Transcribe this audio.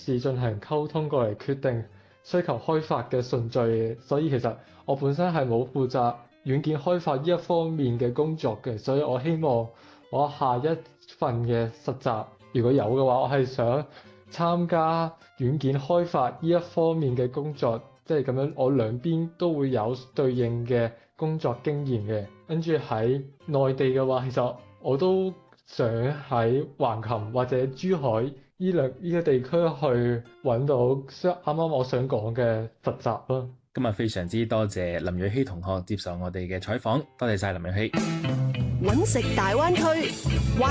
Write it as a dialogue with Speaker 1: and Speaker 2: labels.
Speaker 1: 事進行溝通過嚟決定需求開發嘅順序，所以其實我本身係冇負責軟件開發呢一方面嘅工作嘅，所以我希望我下一份嘅實習如果有嘅話，我係想參加軟件開發呢一方面嘅工作，即係咁樣我兩邊都會有對應嘅工作經驗嘅。跟住喺內地嘅話，其實我都想喺橫琴或者珠海呢個地區去揾到啱啱我想講嘅實習咯。
Speaker 2: 今日非常之多謝林銳熹同學接受我哋嘅採訪，多謝晒林銳熹。
Speaker 3: 揾食大灣區。